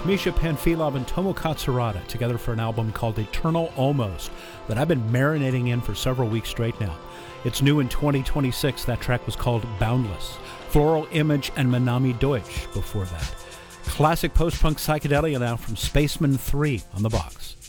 brothers, Misha Panfilov and Tomo Katsurada, together for an album called Eternal Almost that I've been marinating in for several weeks straight now. It's new in 2026. That track was called Boundless. Floral Image and Manami Deutsch before that. Classic post-punk psychedelia now from Spaceman 3 on the box.